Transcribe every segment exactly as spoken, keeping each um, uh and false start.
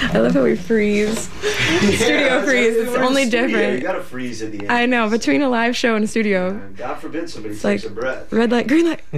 I love how we freeze. Yeah, Studio freeze. It's we're in only studio. different. You gotta freeze at the end. I know, between a live show and a studio. Uh, God forbid somebody It's takes like a breath. red light, green light.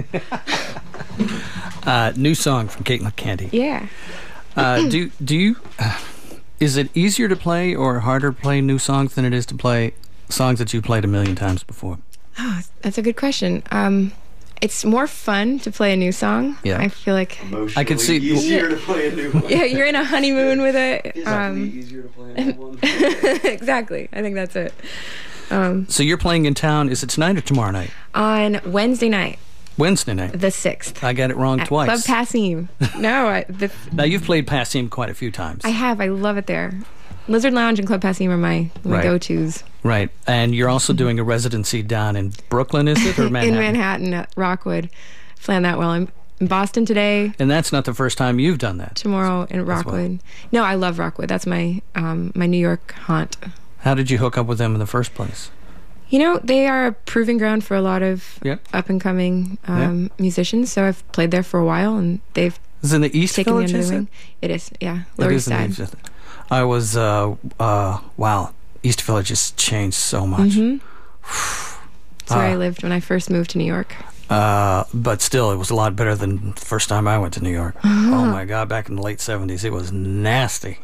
Uh, new song from Caitlin Canty. Yeah. Uh, do do you? Uh, is it easier to play or harder to play new songs than it is to play songs that you played a million times before? Oh, that's a good question. Um, it's more fun to play a new song. Yeah. I feel like. Emotionally I could see- easier to play a new one. Yeah, you're in a honeymoon with it. Physically Um, easier to play a new one. exactly. I think that's it. Um, So you're playing in town. Is it tonight or tomorrow night? on Wednesday night, Wednesday night. the sixth. I got it wrong At twice. Club Passim. No, I, the, Now you've played Passim quite a few times. I have. I love it there. Lizard Lounge and Club Passim are my, my Right. go-tos. Right. And you're also doing a residency down in Brooklyn, is it? Or Manhattan? In Manhattan at Rockwood. Planned that well. I'm in Boston today, And that's not the first time you've done that. tomorrow in well. Rockwood. No, I love Rockwood. That's my um, my New York haunt. How did you hook up with them in the first place? You know, they are a proving ground for a lot of Yep. up-and-coming um, musicians. So I've played there for a while, and they've Is it in the East taken me Village? under is the it? wing. It is, yeah. It Lower is East in the Side. East Village. I was, uh, uh, wow, East Village has changed so much. Mm-hmm. That's where I Ah. lived when I first moved to New York. Uh, but still, it was a lot better than the first time I went to New York. Uh-huh. Oh my God, back in the late seventies, it was nasty.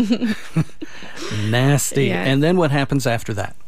Nasty. Yeah. And then what happens after that?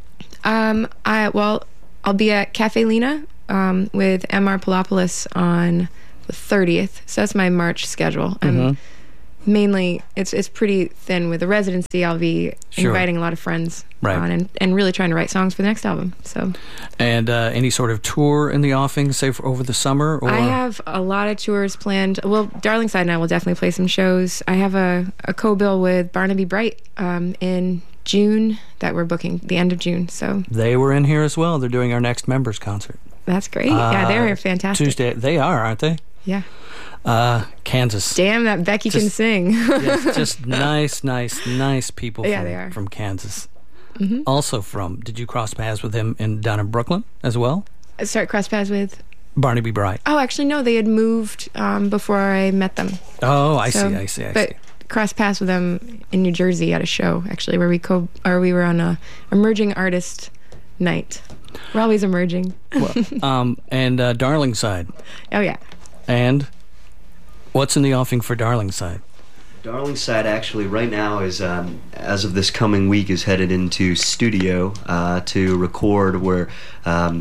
Um, I well, I'll be at Cafe Lena um, with M R Palopoulos on the thirtieth. So that's my March schedule. I'm Mhm. mainly it's it's pretty thin with the residency. I'll be Sure. inviting a lot of friends Right. on and, and really trying to write songs for the next album. So And uh, any sort of tour in the offing, say, for over the summer? Or I have a lot of tours planned. Well, Darling Side and I will definitely play some shows. I have a, a co-bill with Barnaby Bright um, in June that we're booking the end of June. So They were in here as well. They're doing our next members concert. that's great. yeah, Uh, they're fantastic. Tuesday. They are, aren't they? Yeah. Uh, Kansas. Damn, that Becky can Just- sing. Yes, just nice, nice, nice people Yeah, from, they are. from Kansas. Mhm. Also from, did you cross paths with him in down in Brooklyn as well? Start cross paths with. Barnaby Bright. Oh, actually, no. They had moved um, before I met them. Oh, I So- see, I see, I but see. cross paths with them in New Jersey at a show, actually, where we co or we were on a emerging artist night. We're always emerging. Well, um, and uh, Darlingside. Oh yeah. And what's in the offing for Darlingside? Darlingside actually right now is, um, as of this coming week, is headed into studio uh, to record where, um,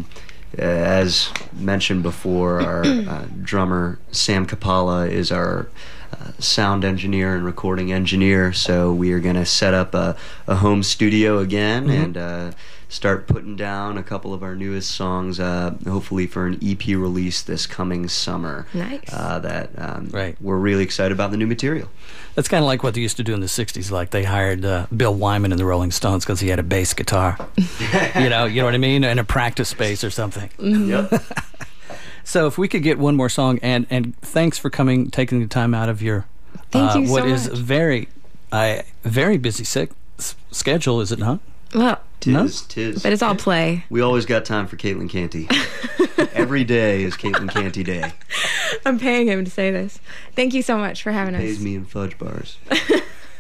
as mentioned before, our uh, drummer Sam Kapala is our uh, sound engineer and recording engineer. So we are going to set up a, a home studio again Mhm. and uh, start putting down a couple of our newest songs, uh, hopefully for an E P release this coming summer. Nice. Uh, that um, Right. we're really excited about the new material. That's kind of like what they used to do in the sixties. Like they hired uh, Bill Wyman in the Rolling Stones because he had a bass guitar. you know, you know what I mean? In a practice space or something. Yep. So if we could get one more song, and, and thanks for coming, taking the time out of your Thank uh, you so what is much. very, uh, very busy sick, s- schedule, is it not? Well, Tis, No? tis. but it's all play. We always got time for Caitlin Canty. Every day is Caitlin Canty Day. I'm paying him to say this. Thank you so much for having Pays us. me in fudge bars.